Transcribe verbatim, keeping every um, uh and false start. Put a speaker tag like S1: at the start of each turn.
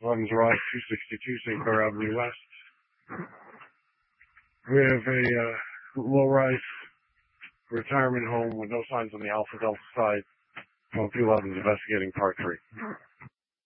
S1: eleven Drive, two sixty-two, Saint Clair Avenue West. We have a uh, low-rise retirement home with no signs on the Alpha Delta side. twelve two eleven is investigating part three.